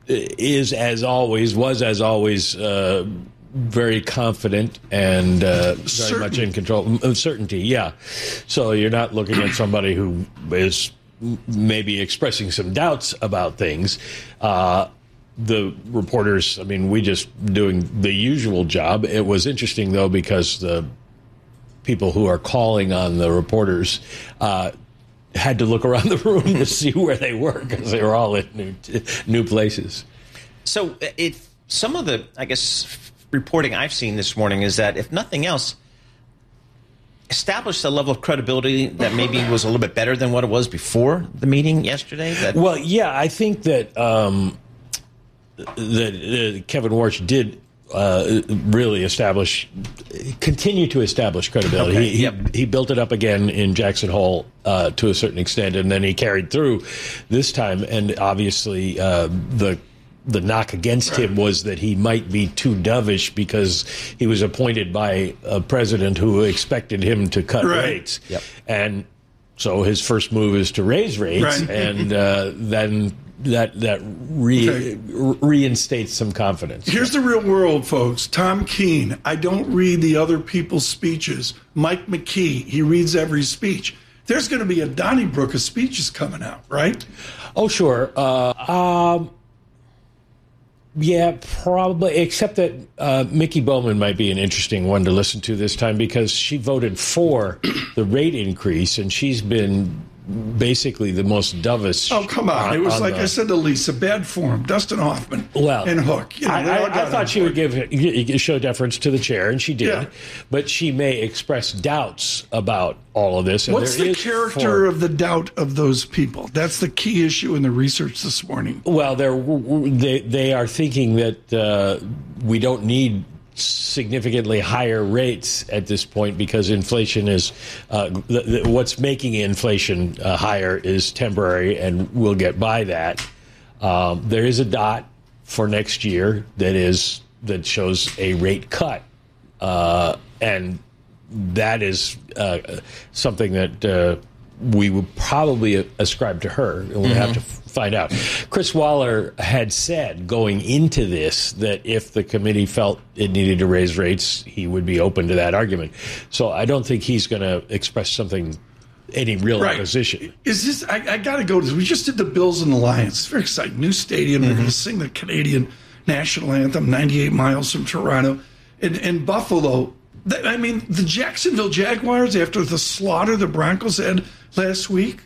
was as always, very confident and very much in control. Certainty, yeah. So you're not looking at somebody who is maybe expressing some doubts about things. The reporters, we just doing the usual job. It was interesting, though, because the people who are calling on the reporters had to look around the room to see where they were because they were all in new places. So some of the, reporting I've seen this morning is that, if nothing else, established a level of credibility that maybe was a little bit better than what it was before the meeting yesterday? Well, yeah, I think that Kevin Warsh did really continue to establish credibility. Okay. He built it up again in Jackson Hole to a certain extent, and then he carried through this time. And obviously, the knock against him was that he might be too dovish because he was appointed by a president who expected him to cut rates. Yep. And so his first move is to raise rates, and then that reinstates some confidence. Here's the real world, folks. Tom Keene. I don't read the other people's speeches. Mike McKee, he reads every speech. There's going to be a Donnybrook of speeches coming out, right? Oh, sure. Yeah, probably, except that Mickey Bowman might be an interesting one to listen to this time because she voted for the rate increase, and she's been basically the most dovish. Oh, come on. It was like I said to Lisa, bad form. Dustin Hoffman and Hook. I thought she would show deference to the chair, and she did. Yeah. But she may express doubts about all of this. And what's the character of the doubt of those people? That's the key issue in the research this morning. Well, they are thinking that we don't need significantly higher rates at this point because inflation is what's making inflation higher is temporary, and we'll get by that. There is a dot for next year that shows a rate cut, and that is something that we would probably ascribe to her, and we'll have to find out. Chris Waller had said going into this that if the committee felt it needed to raise rates, he would be open to that argument. So I don't think he's going to express any real opposition. Is this? I got to go to this. We just did the Bills and the Lions. It's very exciting. New stadium. They're going to sing the Canadian national anthem 98 miles from Toronto. In Buffalo, the Jacksonville Jaguars, after the slaughter the Broncos had last week.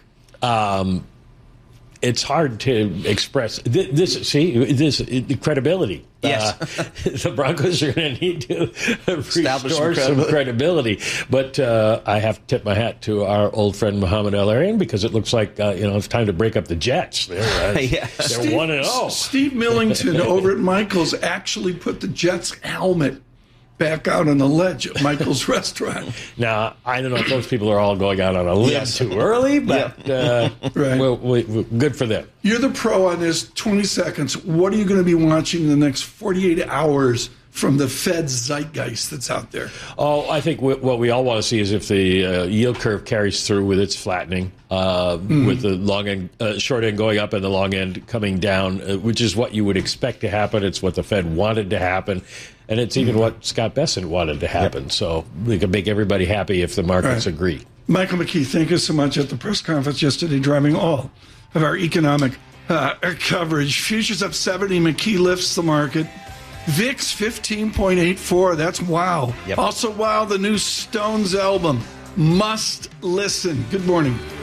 It's hard to express this credibility. Yes. The Broncos are going to need to restore some credibility. But I have to tip my hat to our old friend Muhammad El-Arian because it looks like it's time to break up the Jets. They're 1-0. Steve Millington over at Michael's actually put the Jets helmet back out on the ledge at Michael's restaurant. Now, I don't know if those people are all going out on a limb too early, but good for them. You're the pro on this. 20 seconds. What are you going to be watching in the next 48 hours from the Fed's zeitgeist that's out there? Oh, I think what we all want to see is if the yield curve carries through with its flattening, with the long end, short end going up and the long end coming down, which is what you would expect to happen. It's what the Fed wanted to happen. And it's even what Scott Bessent wanted to happen. So we can make everybody happy if the markets agree. Michael McKee, thank you so much at the press conference yesterday, driving all of our economic coverage. Futures up 70. McKee lifts the market. VIX 15.84. That's wow. Yep. Also, wow, the new Stones album. Must listen. Good morning.